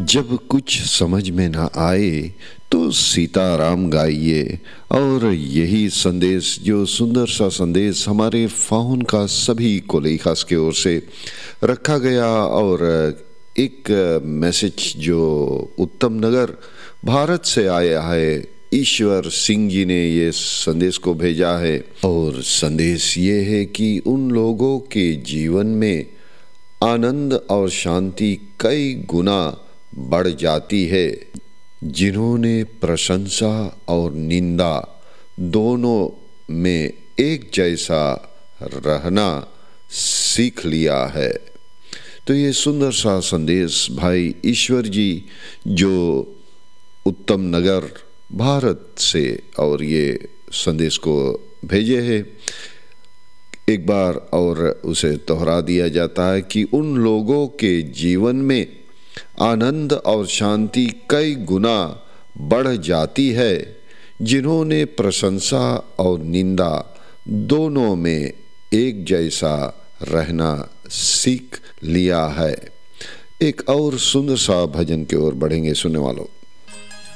जब कुछ समझ में ना आए तो सीताराम गाइए। और यही संदेश, जो सुंदर सा संदेश हमारे फाउन का सभी कोलीखास की ओर से रखा गया, और एक मैसेज जो उत्तम नगर भारत से आया है, ईश्वर सिंह जी ने ये संदेश को भेजा है। और संदेश ये है कि उन लोगों के जीवन में आनंद और शांति कई गुना बढ़ जाती है जिन्होंने प्रशंसा और निंदा दोनों में एक जैसा रहना सीख लिया है। तो ये सुंदर सा संदेश भाई ईश्वर जी जो उत्तम नगर भारत से और ये संदेश को भेजे हैं, एक बार और उसे दोहरा दिया जाता है कि उन लोगों के जीवन में आनंद और शांति कई गुना बढ़ जाती है जिन्होंने प्रशंसा और निंदा दोनों में एक जैसा रहना सीख लिया है। एक और सुंदर सा भजन की ओर बढ़ेंगे सुनने वालों।